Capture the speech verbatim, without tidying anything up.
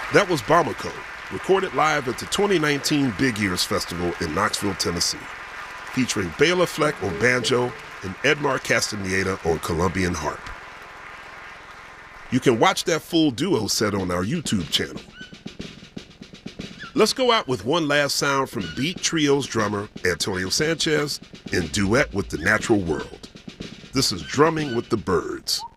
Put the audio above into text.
That was Bamako, recorded live at the twenty nineteen Big Ears Festival in Knoxville, Tennessee, featuring Bela Fleck on banjo and Edmar Castaneda on Colombian harp. You can watch that full duo set on our YouTube channel. Let's go out with one last sound from Beat Trio's drummer, Antonio Sanchez, in duet with the Natural World. This is Drumming with the Birds.